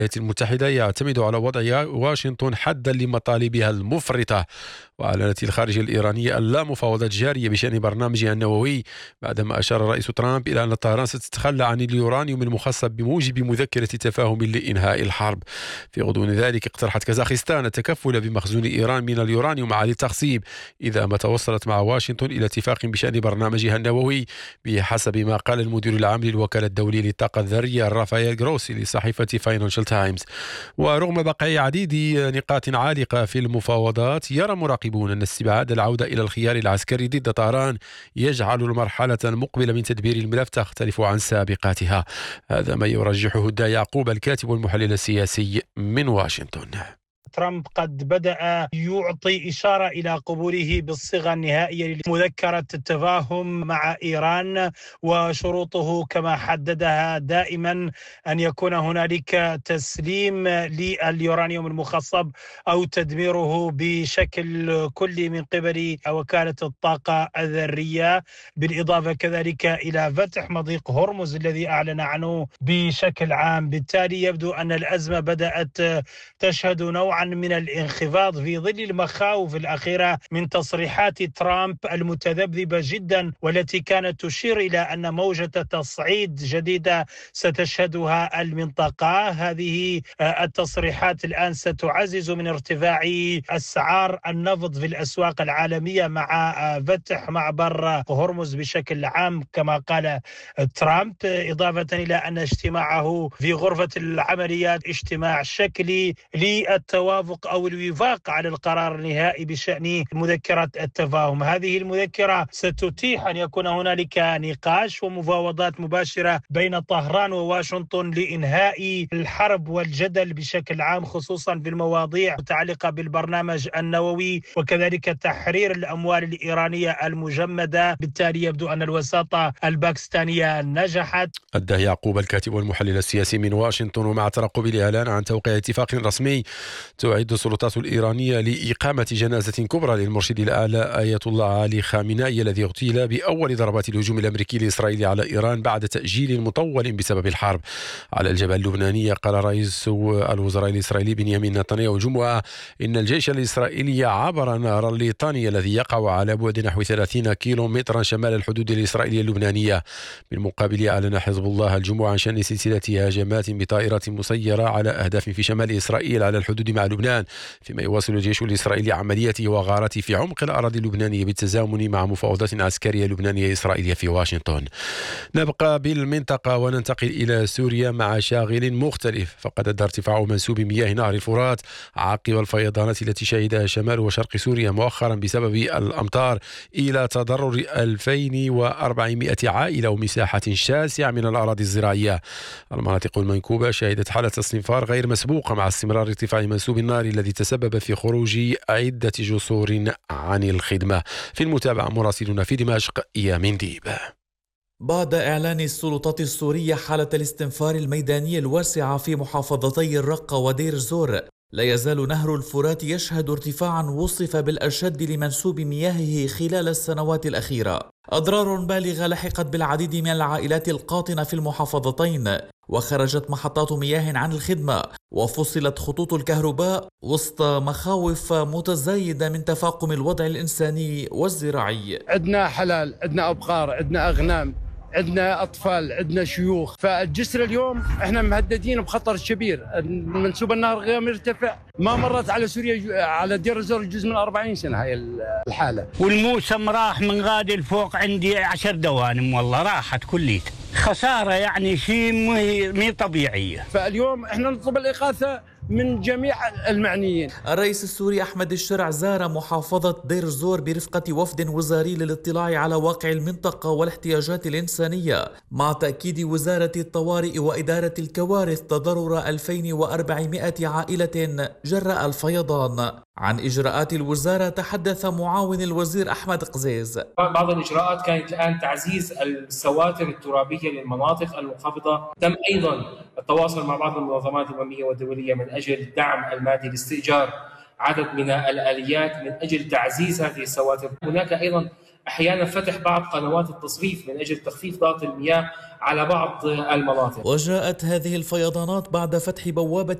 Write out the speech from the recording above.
الولايات المتحدة يعتمد على وضع واشنطن حدا لمطالبها المفرطة. وأعلنت الخارجية الإيرانية اللامفاوضات جارية بشأن برنامجها النووي، بعدما أشار الرئيس ترامب إلى أن طهران ستتخلى عن اليورانيوم المخصب بموجب مذكرة تفاهم لإنهاء الحرب. في غضون ذلك اقترحت كازاخستان التكفل بمخزون إيران من اليورانيوم عالي التخصيب إذا ما توصلت مع واشنطن إلى اتفاق بشأن برنامجها النووي، بحسب ما قال المدير العام للوكالة الدولية للطاقة الذرية رافائيل غروسي لصحيفة فاينانشال تايمز. ورغم بقاء عديد نقاط عالقة في المفاوضات، يرى مراقبون أن استبعاد العودة إلى الخيار العسكري ضد طهران يجعل المرحلة المقبلة من تدبير الملف تختلف عن سابقاتها. هذا ما يرجحه الدا يعقوب الكاتب والمحلل السياسي من واشنطن. ترامب قد بدأ يعطي إشارة إلى قبوله بالصيغة النهائية لمذكرة التفاهم مع إيران، وشروطه كما حددها دائما أن يكون هنالك تسليم لليورانيوم المخصب أو تدميره بشكل كلي من قبل وكالة الطاقة الذرية، بالإضافة كذلك إلى فتح مضيق هرمز الذي أعلن عنه بشكل عام. بالتالي يبدو أن الأزمة بدأت تشهد نوعا من الانخفاض في ظل المخاوف الأخيرة من تصريحات ترامب المتذبذبة جدا، والتي كانت تشير إلى أن موجة تصعيد جديدة ستشهدها المنطقة. هذه التصريحات الآن ستعزز من ارتفاع أسعار النفط في الأسواق العالمية مع فتح معبر هرمز بشكل عام كما قال ترامب، إضافة إلى أن اجتماعه في غرفة العمليات اجتماع شكلي للتوافق أو الوفاق على القرار النهائي بشأن مذكرة التفاهم. هذه المذكرة ستتيح أن يكون هنالك نقاش ومفاوضات مباشرة بين طهران وواشنطن لإنهاء الحرب والجدل بشكل عام، خصوصا في المواضيع المتعلقة بالبرنامج النووي وكذلك تحرير الأموال الإيرانية المجمدة. بالتالي يبدو أن الوساطة الباكستانية نجحت. الدا يعقوب الكاتب والمحلل السياسي من واشنطن. ومع ترقب الإعلان عن توقيع اتفاق رسمي، تعد السلطات الإيرانية لإقامة جنازة كبرى للمرشد الأعلى آية الله علي خامنائي الذي اغتيل بأول ضربات الهجوم الأمريكي الإسرائيلي على إيران بعد تأجيل مطول بسبب الحرب على الجبهة اللبنانية. قال رئيس الوزراء الإسرائيلي بنيامين نتنياهو الجمعة إن الجيش الإسرائيلي عبر نهر الليطاني الذي يقع على بعد نحو 30 كيلومترا شمال الحدود الإسرائيلية اللبنانية. بالمقابل أعلن حزب الله الجمعة عن شن سلسلة هجمات بطائرات مسيرة على أهداف في شمال إسرائيل على الحدود مع لبنان، فيما يواصل الجيش الإسرائيلي عملياته وغاراته في عمق الأراضي اللبنانية بالتزامن مع مفاوضات عسكرية لبنانية إسرائيلية في واشنطن. نبقى بالمنطقة وننتقل إلى سوريا مع شاغل مختلف، فقد أدى ارتفاع منسوب مياه نهر الفرات عقب الفيضانات التي شهدها شمال وشرق سوريا مؤخرا بسبب الأمطار إلى تضرر 2400 عائلة ومساحة شاسعة من الأراضي الزراعية. المناطق المنكوبة شهدت حالة استنفار غير مسبوقة مع استمرار ارتفاع منسوب النار الذي تسبب في خروج عدة جسور عن الخدمة. في المتابعة مراسلنا في دمشق يامين ديب. بعد إعلان السلطات السورية حالة الاستنفار الميداني الواسعة في محافظتي الرقة ودير الزور، لا يزال نهر الفرات يشهد ارتفاعا وصف بالأشد لمنسوب مياهه خلال السنوات الأخيرة. أضرار بالغة لحقت بالعديد من العائلات القاطنة في المحافظتين، وخرجت محطات مياه عن الخدمة وفصلت خطوط الكهرباء وسط مخاوف متزايدة من تفاقم الوضع الإنساني والزراعي. عندنا حلال، عندنا أبقار، عندنا أغنام، عندنا أطفال، عندنا شيوخ. فالجسر اليوم احنا مهددين بخطر كبير. منسوب النهر غير مرتفع، ما مرت على سوريا على دير الزور جزء من 40 سنة هاي الحالة. والموسم راح من غادي الفوق عندي 10 دوانم والله راحت كليت. خسارة يعني شيء مي طبيعية. فاليوم احنا نطلب الإغاثة من جميع المعنيين. الرئيس السوري أحمد الشرع زار محافظة دير الزور برفقة وفد وزاري للاطلاع على واقع المنطقة والاحتياجات الإنسانية، مع تأكيد وزارة الطوارئ وإدارة الكوارث تضرر 2400 عائلة جراء الفيضان. عن إجراءات الوزارة تحدث معاون الوزير أحمد قزيز. بعض الإجراءات كانت الآن تعزيز السواتر الترابية للمناطق المنخفضة. تم أيضا التواصل مع بعض المنظمات الأممية والدولية من أجل الدعم المادي لاستئجار عدد من الآليات من أجل تعزيز هذه السواتر. هناك أيضا أحيانا فتح بعض قنوات التصريف من أجل تخفيف ضغط المياه على بعض المناطق. وجاءت هذه الفيضانات بعد فتح بوابة